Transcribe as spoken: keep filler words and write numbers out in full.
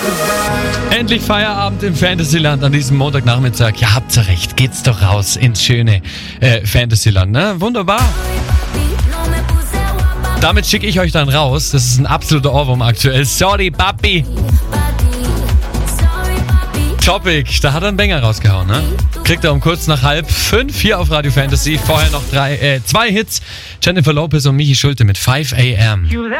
Endlich Feierabend im Fantasyland an diesem Montagnachmittag. Ja, habt ihr recht. Geht's doch raus ins schöne äh, Fantasyland, ne? Wunderbar. Damit schicke ich euch dann raus. Das ist ein absoluter Ohrwurm aktuell. Sorry, Papi. Topic, da hat er einen Banger rausgehauen, ne? Kriegt er um kurz nach halb fünf hier auf Radio Fantasy. Vorher noch drei, äh, zwei Hits. Jennifer Lopez und Michi Schulte mit five a.m.